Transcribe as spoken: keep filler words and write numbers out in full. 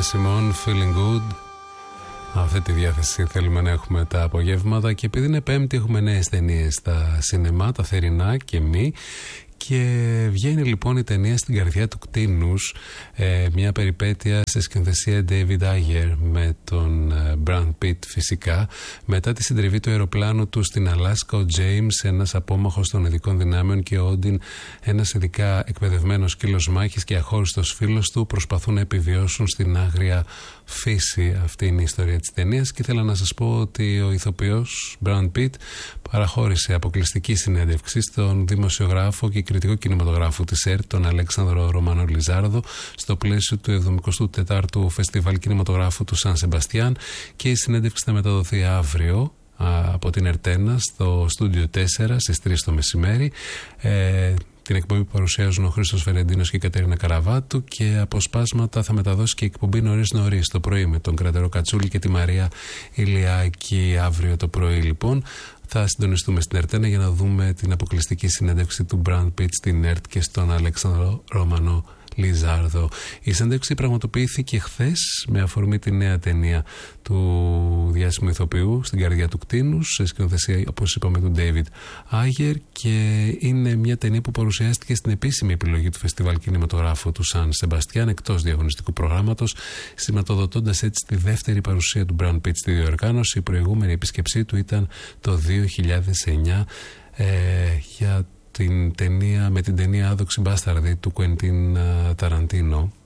Simone, Feeling Good. Αυτή τη διάθεση θέλουμε να έχουμε τα απογεύματα, και επειδή είναι Πέμπτη έχουμε νέες ταινίες στα σινεμά, τα θερινά και μη. Και βγαίνει λοιπόν η ταινία Στην καρδιά του κτήνους, ε, μια περιπέτεια σε σκηνοθεσία David Ayer με τον ε, Brad Pitt φυσικά. Μετά τη συντριβή του αεροπλάνου του στην Αλάσκα, ο James, ένας απόμαχος των ειδικών δυνάμεων, και ο Όντιν, ένας ειδικά εκπαιδευμένος σκύλος μάχης και αχώριστος φίλος του, προσπαθούν να επιβιώσουν στην άγρια φύση. Αυτή είναι η ιστορία της ταινίας, και ήθελα να σας πω ότι ο ηθοποιός Brad Pitt παραχώρησε αποκλειστική συνέντευξη στον δημοσιογράφο και κριτικό κινηματογράφου της ΕΡΤ, τον Αλέξανδρο Ρωμανό Λιζάρδο, στο πλαίσιο του εβδομηκοστού τετάρτου Φεστιβάλ Κινηματογράφου του Σαν Σεμπαστιάν, και η συνέντευξη θα μεταδοθεί αύριο α, από την ΕΡΤ στο στούντιο τέσσερα στις τρεις το μεσημέρι. Ε, Την εκπομπή που παρουσιάζουν ο Χρήστος Φερεντίνος και η Κατερίνα Καραβάτου, και αποσπάσματα θα μεταδώσει και η εκπομπή νωρίς νωρίς το πρωί με τον Κρατερό Κατσούλη και τη Μαρία Ηλιάκη αύριο το πρωί. Λοιπόν, θα συντονιστούμε στην ΕΡΤ για να δούμε την αποκλειστική συνέντευξη του Brad Pitt στην ΕΡΤ και στον Αλέξανδρο Ρωμανό Λιζάρδο. Η συνέντευξη πραγματοποιήθηκε χθες με αφορμή τη νέα ταινία του διάσημου ηθοποιού Στην καρδιά του κτήνους, σε σκηνοθεσία, όπως είπαμε, του David Ayer, και είναι μια ταινία που παρουσιάστηκε στην επίσημη επιλογή του Φεστιβάλ Κινηματογράφου του Σαν Σεμπαστιάν εκτός διαγωνιστικού προγράμματος, σηματοδοτώντας έτσι τη δεύτερη παρουσία του Brad Pitt στη διοργάνωση. Η προηγούμενη επίσκεψή του ήταν το δύο χιλιάδες εννιά ε, για την ταινία, με την ταινία Άδοξη Μπάσταρδη του Κουεντίν Ταραντίνο.